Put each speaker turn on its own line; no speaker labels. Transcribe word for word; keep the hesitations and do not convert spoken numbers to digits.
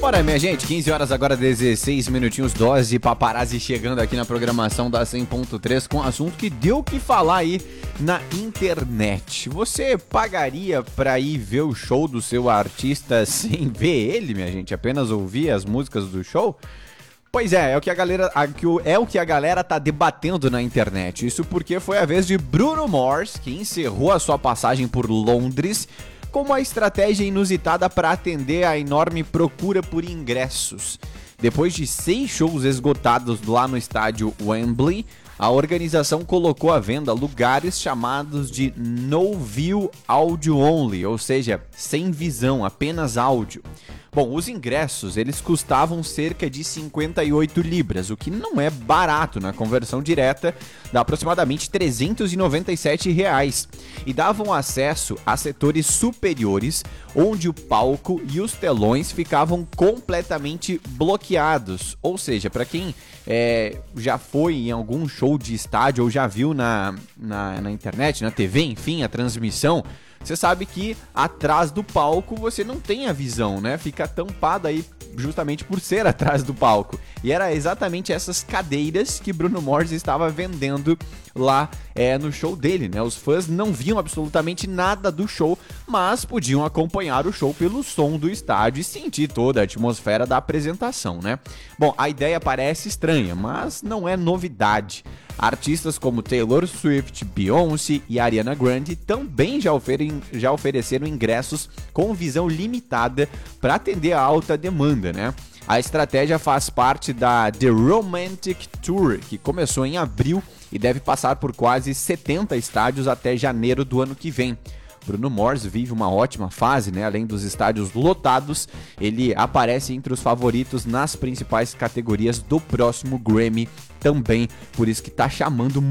Bora, minha gente, quinze horas agora, dezesseis minutinhos, dose paparazzi chegando aqui na programação da cem ponto três com um assunto que deu o que falar aí na internet. Você pagaria pra ir ver o show do seu artista sem ver ele, minha gente? Apenas ouvir as músicas do show? Pois é, é o que a galera, é o que a galera tá debatendo na internet. Isso porque foi a vez de Bruno Mars, que encerrou a sua passagem por Londres com uma estratégia inusitada para atender a enorme procura por ingressos. Depois de seis shows esgotados lá no estádio Wembley, a organização colocou à venda lugares chamados de No View Audio Only, ou seja, sem visão, apenas áudio. Bom, os ingressos, eles custavam cerca de cinquenta e oito libras, o que não é barato na conversão direta, dá aproximadamente trezentos e noventa e sete reais, e davam acesso a setores superiores, onde o palco e os telões ficavam completamente bloqueados, ou seja, para quem é, já foi em algum show de estádio ou já viu na, na, na internet, na T V, enfim, a transmissão, você sabe que atrás do palco você não tem a visão, né? Fica tampado aí justamente por ser atrás do palco. E era exatamente essas cadeiras que Bruno Mars estava vendendo lá é, no show dele, né? Os fãs não viam absolutamente nada do show, mas podiam acompanhar o show pelo som do estádio e sentir toda a atmosfera da apresentação, né? Bom, a ideia parece estranha, mas não é novidade. Artistas como Taylor Swift, Beyoncé e Ariana Grande também já, oferem, já ofereceram ingressos com visão limitada para atender a alta demanda, né? A estratégia faz parte da The Romantic Tour, que começou em abril e deve passar por quase setenta estádios até janeiro do ano que vem. Bruno Mars vive uma ótima fase, né? Além dos estádios lotados, ele aparece entre os favoritos nas principais categorias do próximo Grammy também, por isso que tá chamando